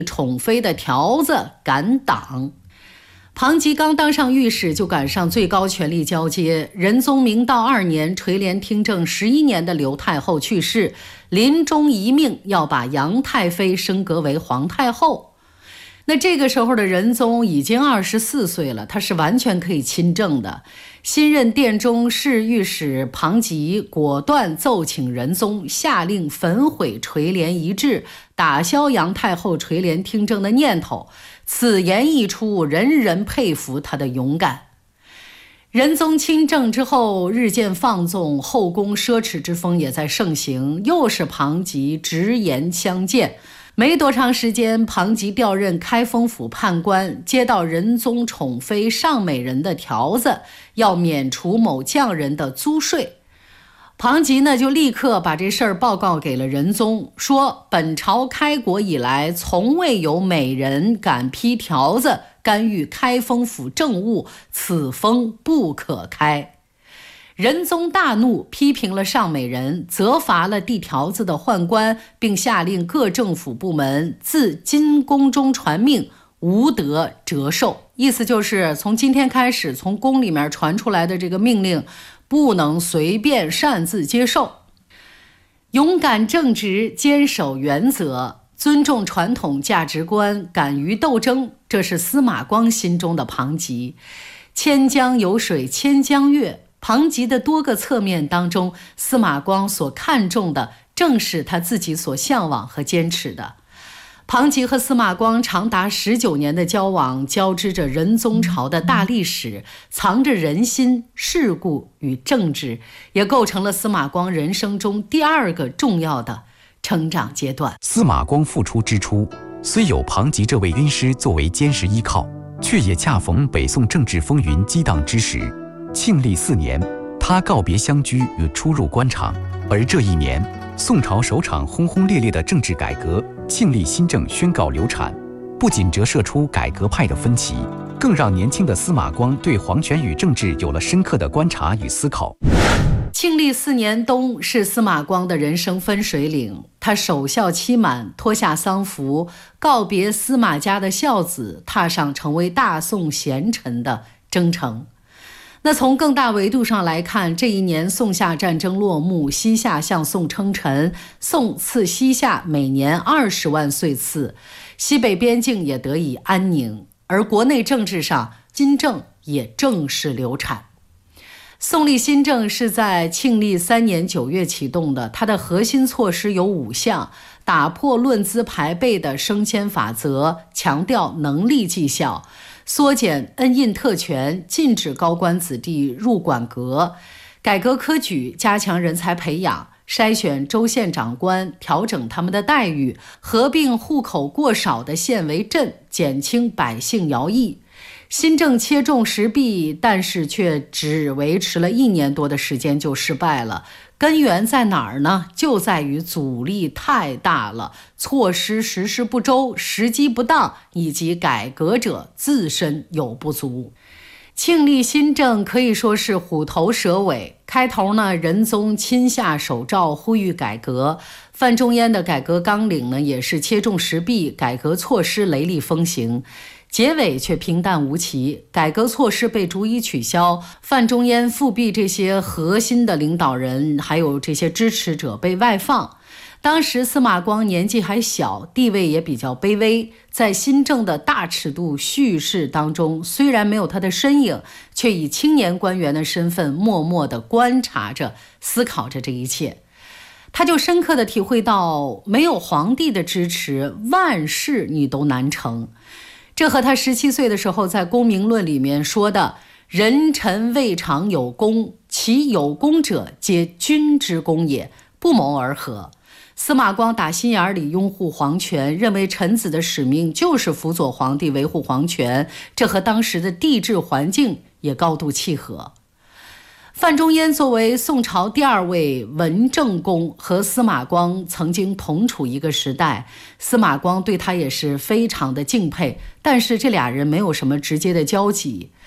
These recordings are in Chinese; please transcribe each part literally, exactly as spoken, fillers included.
宠妃的条子敢挡。庞吉刚当上御史，就赶上最高权力交接。仁宗明道二年，垂帘听政十一年的刘太后去世，临终遗命要把杨太妃升格为皇太后。那这个时候的仁宗已经二十四岁了，他是完全可以亲政的。新任殿中侍御史庞吉果断奏请仁宗下令焚毁垂帘遗志，打消杨太后垂帘听政的念头。此言一出，人人佩服他的勇敢。仁宗亲政之后，日渐放纵，后宫奢侈之风也在盛行，又是庞吉直言相见。没多长时间，庞吉调任开封府判官，接到仁宗宠妃尚美人的条子，要免除某匠人的租税。庞吉呢，就立刻把这事儿报告给了仁宗，说本朝开国以来，从未有美人敢批条子干预开封府政务，此封不可开。仁宗大怒，批评了尚美人，责罚了递条子的宦官，并下令各政府部门自今宫中传命，无得折受。意思就是从今天开始，从宫里面传出来的这个命令不能随便擅自接受。勇敢正直，坚守原则，尊重传统价值观，敢于斗争，这是司马光心中的庞吉。千江有水千江月，庞吉的多个侧面当中，司马光所看重的正是他自己所向往和坚持的。庞吉和司马光长达十九年的交往，交织着仁宗朝的大历史，藏着人心、世故与政治，也构成了司马光人生中第二个重要的成长阶段。 司马光复出之初，虽有庞吉这位恩师作为坚实依靠，却也恰逢北宋政治风云激荡之时。庆历四年，他告别乡居与出入官场，而这一年，宋朝首场轰轰烈烈的政治改革——庆历新政宣告流产，不仅折射出改革派的分歧，更让年轻的司马光对皇权与政治有了深刻的观察与思考。 庆历四年冬是司马光的人生分水岭，他守孝期满，脱下丧服，告别司马家的孝子，踏上成为大宋贤臣的征程。那从更大维度上来看，这一年宋夏战争落幕，西夏向宋称臣，宋赐西夏每年二十万岁赐，西北边境也得以安宁，而国内政治上，新政也正式流产。宋历新政是在庆历三年九月启动的，它的核心措施有五项：打破论资排辈的升迁法则，强调能力绩效，缩减恩印特权，禁止高官子弟入馆阁，改革科举，加强人才培养，筛选州县长官，调整他们的待遇，合并户口过少的县为镇，减轻百姓徭役。新政切中时弊，但是却只维持了一年多的时间就失败了。根源在哪儿呢？就在于阻力太大了，措施实施不周，时机不当，以及改革者自身有不足。庆历新政可以说是虎头蛇尾。开头呢，仁宗亲下手诏呼吁改革，范仲淹的改革纲领呢也是切中时弊，改革措施雷厉风行。结尾却平淡无奇，改革措施被逐一取消，范仲淹复辟这些核心的领导人还有这些支持者被外放。当时司马光年纪还小，地位也比较卑微，在新政的大尺度叙事当中，虽然没有他的身影，却以青年官员的身份默默地观察着，思考着这一切。他就深刻地体会到，没有皇帝的支持，万事你都难成。这和他十七岁的时候在《功名论》里面说的“人臣未尝有功，其有功者皆君之功也”不谋而合。司马光打心眼里拥护皇权，认为臣子的使命就是辅佐皇帝维护皇权，这和当时的帝制环境也高度契合。范仲淹作为宋朝第二位文正公，和司马光曾经同处一个时代，司马光对他也是非常的敬佩，但是这俩人没有什么直接的交集。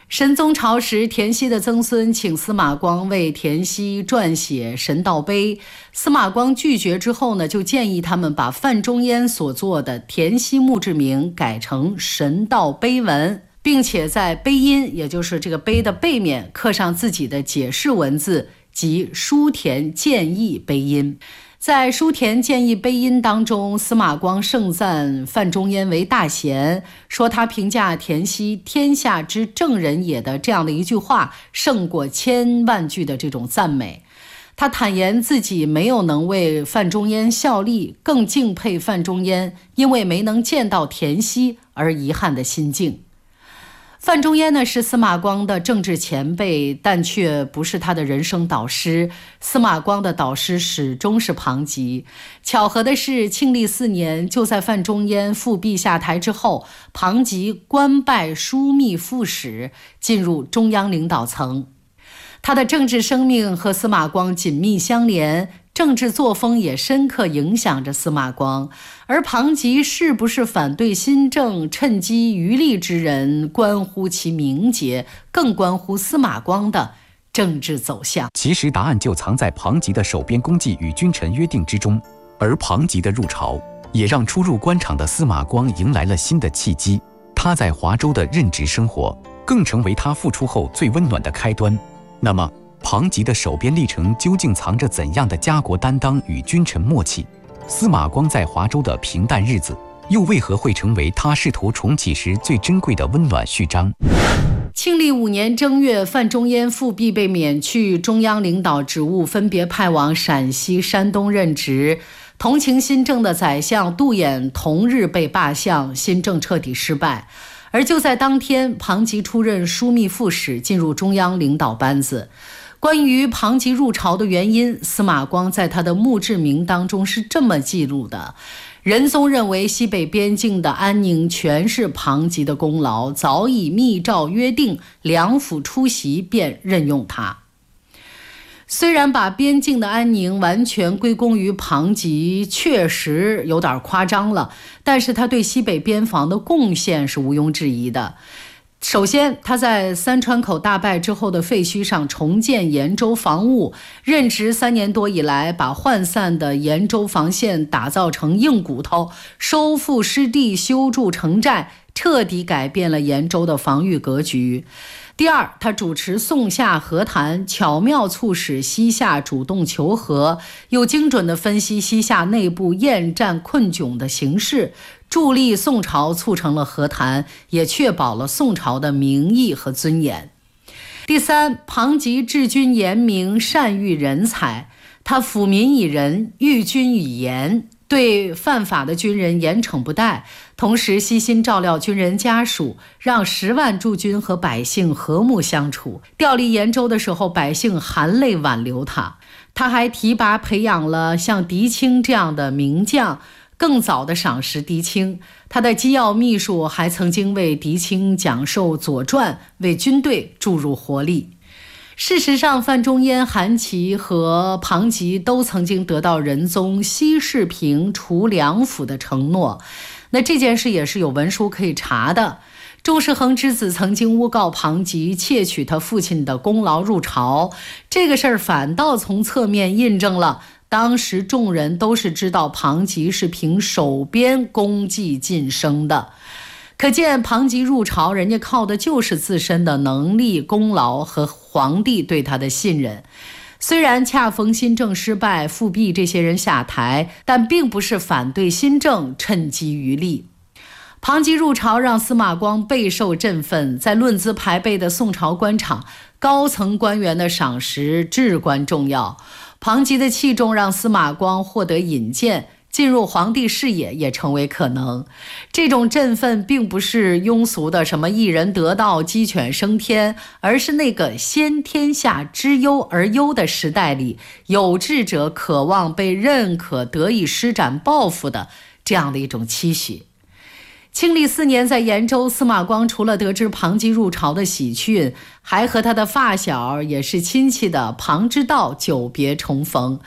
神宗朝时，田熙的曾孙请司马光为田熙撰写《神道碑》，司马光拒绝之后呢，就建议他们把范仲淹所作的田熙墓志铭改成《神道碑文》，并且在碑阴，也就是这个碑的背面刻上自己的解释文字及书田建议碑音。在书田建议碑音当中，司马光盛赞范仲淹为大贤，说他评价田熙天下之正人也的这样的一句话胜过千万句的这种赞美。他坦言自己没有能为范仲淹效力，更敬佩范仲淹因为没能见到田熙而遗憾的心境。范仲淹呢是司马光的政治前辈，但却不是他的人生导师。司马光的导师始终是庞吉。巧合的是，庆历四年，就在范仲淹复辟下台之后，庞吉官拜枢密副使，进入中央领导层。他的政治生命和司马光紧密相连，政治作风也深刻影响着司马光。而庞吉是不是反对新政、趁机渔利之人，关乎其名节，更关乎司马光的政治走向。 其实答案就藏在庞吉的手边功绩与君臣约定之中，而庞吉的入朝也让初入官场的司马光迎来了新的契机。他在华州的任职生活更成为他复出后最温暖的开端。那么庞吉的手边历程究竟藏着怎样的家国担当与君臣默契？司马光在华州的平淡日子又为何会成为他试图重启时最珍贵的温暖序章？ 庆历五年正月，范仲淹复辟被免去中央领导职务，分别派往陕西、山东任职。同情新政的宰相杜衍同日被罢相，新政彻底失败。而就在当天，庞吉出任枢密副使，进入中央领导班子。关于庞吉入朝的原因，司马光在他的墓志铭当中是这么记录的：仁宗认为西北边境的安宁全是庞吉的功劳，早已密诏约定，两府出席便任用他。虽然把边境的安宁完全归功于庞吉，确实有点夸张了，但是他对西北边防的贡献是毋庸置疑的。首先，他在三川口大败之后的废墟上重建延州防务，任职三年多以来，把涣散的延州防线打造成硬骨头，收复失地，修筑城寨，彻底改变了延州的防御格局。第二，他主持宋夏和谈，巧妙促使西夏主动求和，又精准地分析西夏内部厌战困窘的形势，助力宋朝促成了和谈，也确保了宋朝的名义和尊严。第三，庞吉治军严明，善育人才，他抚民以仁，育军以严，对犯法的军人严惩不贷，同时悉心照料军人家属，让十万驻军和百姓和睦相处。调离延州的时候，百姓含泪挽留他。他还提拔培养了像狄青这样的名将，更早的赏识狄青。他的机要秘书还曾经为狄青讲授《左传》，为军队注入活力。事实上，范仲淹、韩琦和庞吉都曾经得到仁宗西世平除两府的承诺。那这件事也是有文书可以查的。钟士恒之子曾经诬告庞吉窃取他父亲的功劳入朝，这个事儿反倒从侧面印证了当时众人都是知道庞吉是凭手边功绩晋升的。可见庞吉入朝，人家靠的就是自身的能力、功劳和皇帝对他的信任。虽然恰逢新政失败，复辟这些人下台，但并不是反对新政趁机渔利。庞吉入朝让司马光备受振奋，在论资排辈的宋朝官场，高层官员的赏识至关重要。庞吉的器重让司马光获得引荐，进入皇帝视野也成为可能。这种振奋并不是庸俗的什么一人得道鸡犬升天，而是那个先天下之忧而忧的时代里，有志者渴望被认可，得以施展抱负的这样的一种期许。庆历四年，在延州，司马光除了得知庞吉入朝的喜讯，还和他的发小也是亲戚的庞之道久别重逢。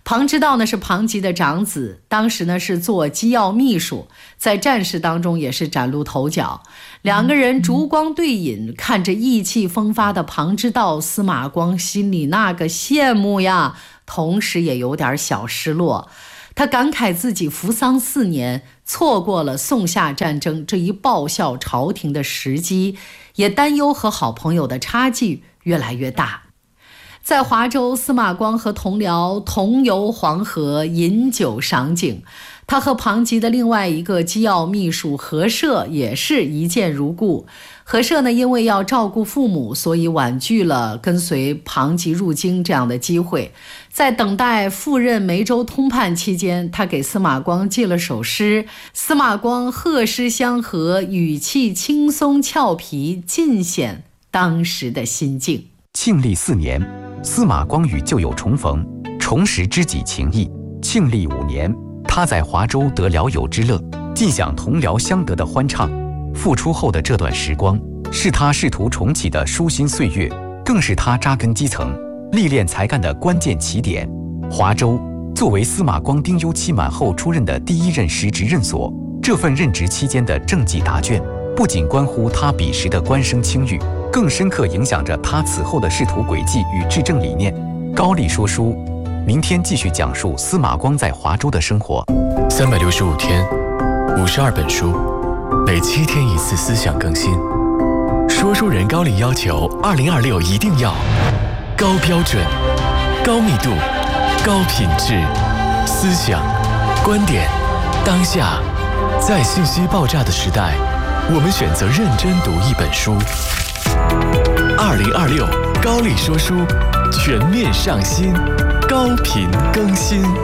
庞之道呢是庞吉的长子，当时呢是做机要秘书，在战事当中也是崭露头角。两个人烛光对饮，看着意气风发的庞之道，司马光心里那个羡慕呀，同时也有点小失落。他感慨自己服丧四年，错过了宋夏战争这一报效朝廷的时机，也担忧和好朋友的差距越来越大。在华州，司马光和同僚同游黄河，饮酒赏景。他和庞吉的另外一个机要秘书何涉也是一见如故。何涉呢，因为要照顾父母，所以婉拒了跟随庞吉入京这样的机会。在等待赴任梅州通判期间，他给司马光寄了首诗，司马光贺诗相和，语气轻松俏皮，尽显当时的心境。 庆历四年，司马光与旧友重逢，重拾知己情谊。庆历五年，他在华州得聊友之乐，尽享同僚相得的欢畅。复出后的这段时光，是他试图重启的舒心岁月，更是他扎根基层、历练才干的关键起点。华州作为司马光丁忧期满后出任的第一任实职任所，这份任职期间的政绩答卷，不仅关乎他彼时的官声清誉，更深刻影响着他此后的仕途轨迹与治政理念。高丽说书，明天继续讲述司马光在华州的生活。 三百六十五天，五十二本书，每七天一次思想更新。说书人高丽要求，二零二六一定要高标准、高密度、高品质，思想、观点，当下，在信息爆炸的时代，我们选择认真读一本书。二零二六高丽说书全面上新，高频更新。